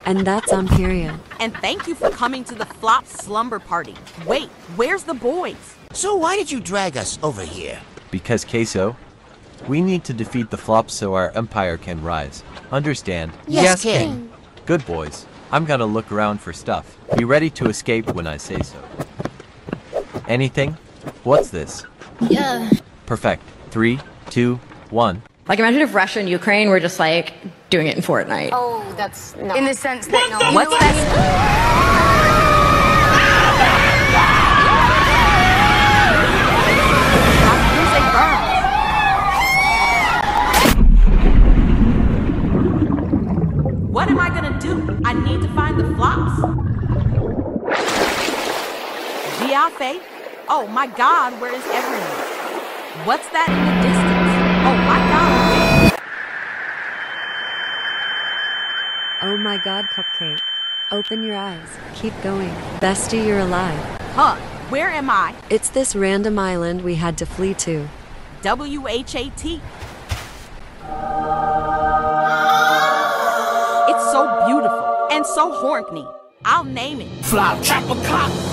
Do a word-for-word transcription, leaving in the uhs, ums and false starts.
And that's on period. And thank you for coming to the Flop slumber party. Wait, where's the boys? So why did you drag us over here? Because, Queso, we need to defeat the Flops so our empire can rise. Understand? Yes, King. Good boys. I'm gonna look around for stuff. Be ready to escape when I say so. Anything? What's this? Yeah. Perfect. Three, two, one. Like, imagine if Russia and Ukraine were just, like, doing it in Fortnite. Oh, that's no. In the sense that no. What's that? What am I gonna do? I need to find the Flops. Giafe? Oh my god, where is everyone? What's that in the distance? Oh my god. Oh my god, Cupcake. Open your eyes. Keep going. Bestie, you're alive. Huh, where am I? It's this random island we had to flee to. W H A T. It's so beautiful and so horny. I'll name it. Flop, chop a clock.